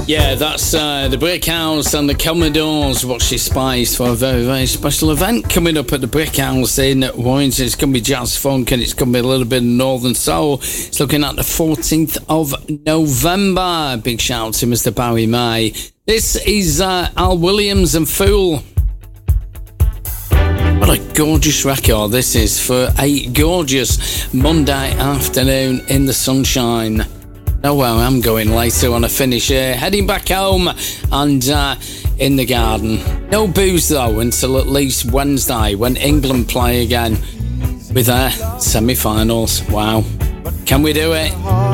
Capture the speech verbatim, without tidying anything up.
Yeah, that's uh, the Brick House and the Commodores. Watch this space for a very, very special event coming up at the Brick House in Warrington. It's going to be jazz funk and it's going to be a little bit of Northern Soul. It's looking at the fourteenth of November. Big shout out to Mister Barry May. This is uh, Al Williams and Fool. What a gorgeous record this is for a gorgeous Monday afternoon in the sunshine. Know where I'm going later on a finish here. Heading back home and uh, in the garden. No booze though until at least Wednesday when England play again with their semi-finals. Wow. Can we do it?